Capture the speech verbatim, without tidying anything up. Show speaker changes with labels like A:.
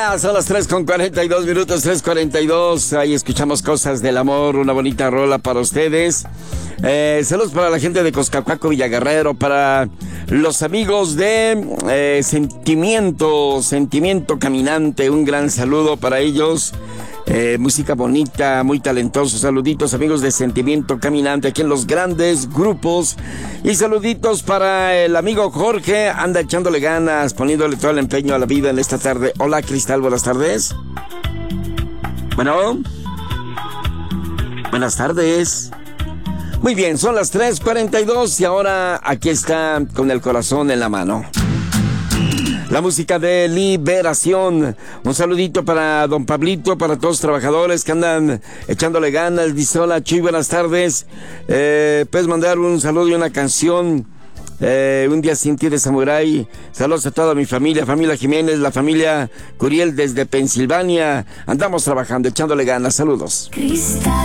A: Yeah, son las tres con cuarenta y dos minutos, tres cuarenta y dos. Ahí escuchamos cosas del amor, una bonita rola para ustedes. Eh, saludos para la gente de Coscacuaco, Villaguerrero, para los amigos de eh, Sentimiento, Sentimiento Caminante. Un gran saludo para ellos. Eh, música bonita, muy talentosos. Saluditos, amigos de Sentimiento Caminante, aquí en los grandes grupos. Y saluditos para el amigo Jorge, anda echándole ganas, poniéndole todo el empeño a la vida en esta tarde. Hola, Cristal, buenas tardes. Bueno, buenas tardes. Muy bien, son las tres cuarenta y dos y ahora aquí está con el corazón en la mano la música de Liberación. Un saludito para don Pablito, para todos los trabajadores que andan echándole ganas. Dice, hola, Chuy, buenas tardes. Eh, puedes mandar un saludo y una canción. Eh, un día sin ti de Samurai. Saludos a toda mi familia, familia Jiménez, la familia Curiel desde Pensilvania. Andamos trabajando, echándole ganas. Saludos. Cristal.